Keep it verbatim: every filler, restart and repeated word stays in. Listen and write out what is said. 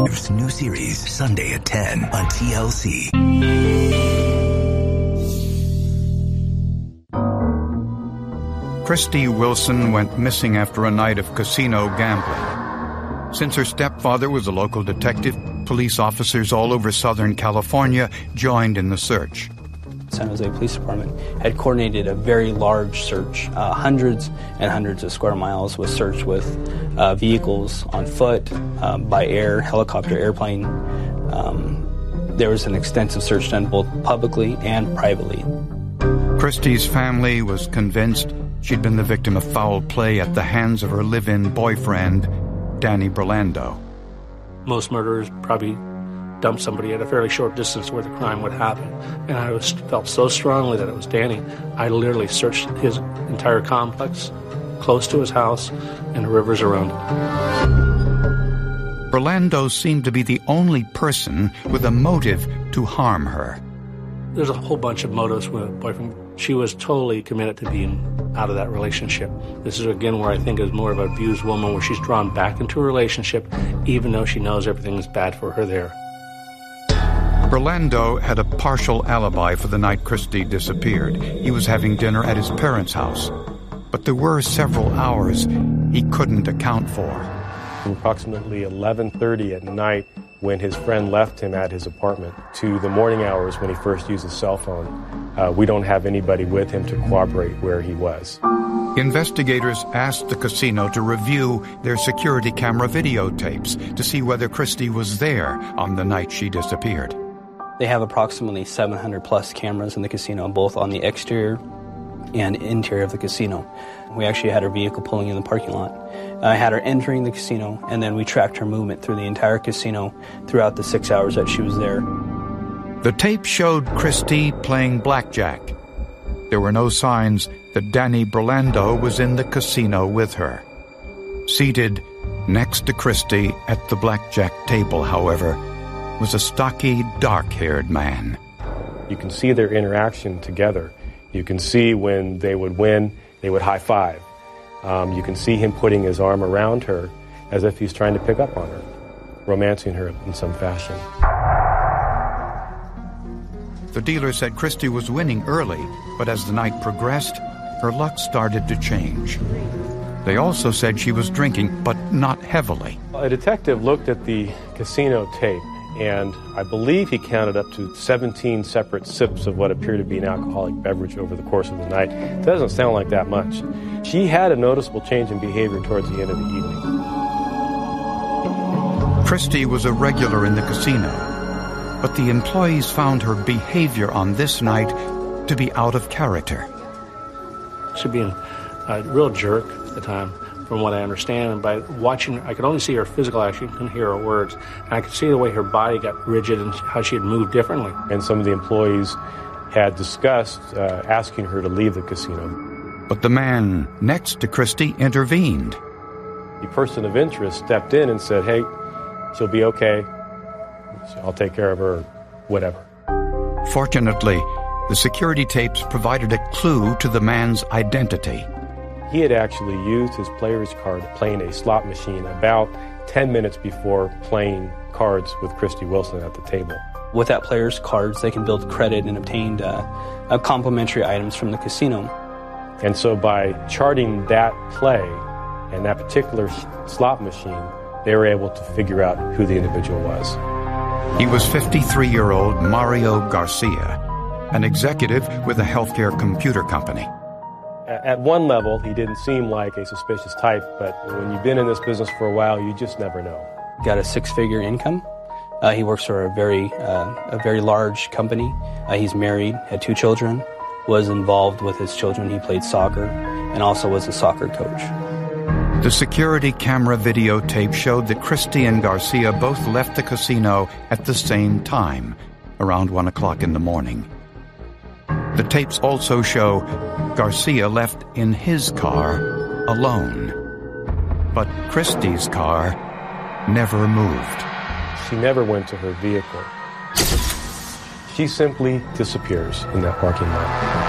New series, Sunday at ten on T L C. Christy Wilson went missing after a night of casino gambling. Since her stepfather was a local detective, police officers all over Southern California joined in the search. San Jose Police Department had coordinated a very large search. Uh, hundreds and hundreds of square miles was searched with uh, vehicles on foot, uh, by air, helicopter, airplane. Um, there was an extensive search done both publicly and privately. Christy's family was convinced she'd been the victim of foul play at the hands of her live-in boyfriend, Danny Burlando. Most murderers probably dump somebody at a fairly short distance where the crime would happen. And I was, felt so strongly that it was Danny. I literally searched his entire complex, close to his house, and the rivers around it. Burlando seemed to be the only person with a motive to harm her. There's a whole bunch of motives with a boyfriend. She was totally committed to being out of that relationship. This is, again, where I think is more of a abused woman, where she's drawn back into a relationship, even though she knows everything is bad for her there. Burlando had a partial alibi for the night Christy disappeared. He was having dinner at his parents' house. But there were several hours he couldn't account for. Approximately eleven thirty at night, when his friend left him at his apartment, to the morning hours when he first used his cell phone, uh, we don't have anybody with him to corroborate where he was. Investigators asked the casino to review their security camera videotapes to see whether Christy was there on the night she disappeared. They have approximately seven hundred plus cameras in the casino, both on the exterior and interior of the casino. We actually had her vehicle pulling in the parking lot. I had her entering the casino, and then we tracked her movement through the entire casino throughout the six hours that she was there. The tape showed Christy playing blackjack. There were no signs that Danny Burlando was in the casino with her. Seated next to Christy at the blackjack table, however, was a stocky, dark-haired man. You can see their interaction together. You can see when they would win, they would high-five. Um, you can see him putting his arm around her as if he's trying to pick up on her, romancing her in some fashion. The dealer said Christy was winning early, but as the night progressed, her luck started to change. They also said she was drinking, but not heavily. A detective looked at the casino tape, and I believe he counted up to seventeen separate sips of what appeared to be an alcoholic beverage over the course of the night. It doesn't sound like that much. She had a noticeable change in behavior towards the end of the evening. Christy was a regular in the casino, but the employees found her behavior on this night to be out of character. She was being a real jerk at the time, from what I understand. And by watching, I could only see her physical action, couldn't hear her words. And I could see the way her body got rigid and how she had moved differently. And some of the employees had discussed uh, asking her to leave the casino. But the man next to Christy intervened. The person of interest stepped in and said, "Hey, she'll be okay. I'll take care of her, whatever." Fortunately, the security tapes provided a clue to the man's identity. He had actually used his player's card playing a slot machine about ten minutes before playing cards with Christy Wilson at the table. With that player's cards, they can build credit and obtain uh, uh, complimentary items from the casino. And so by charting that play and that particular slot machine, they were able to figure out who the individual was. He was fifty-three-year-old Mario Garcia, an executive with a healthcare computer company. At one level, he didn't seem like a suspicious type, but when you've been in this business for a while, you just never know. Got a six-figure income. Uh, he works for a very, uh, a very large company. Uh, he's married, had two children, was involved with his children. He played soccer and also was a soccer coach. The security camera videotape showed that Christy and Garcia both left the casino at the same time, around one o'clock in the morning. The tapes also show Garcia left in his car alone. But Christy's car never moved. She never went to her vehicle. She simply disappears in that parking lot.